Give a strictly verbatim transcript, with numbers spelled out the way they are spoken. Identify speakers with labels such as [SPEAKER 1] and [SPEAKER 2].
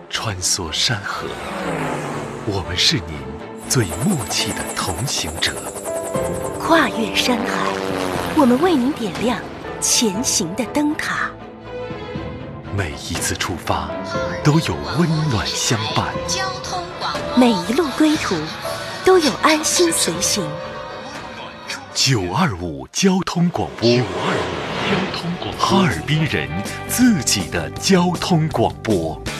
[SPEAKER 1] 穿梭山河，我们是您最默契的同行者。
[SPEAKER 2] 跨越山海，我们为您点亮前行的灯塔。
[SPEAKER 1] 每一次出发，都有温暖相伴；
[SPEAKER 2] 每一路归途，都有安心随行。
[SPEAKER 1] 九二五交通广播，九二五交通广播，哈尔滨人自己的交通广播。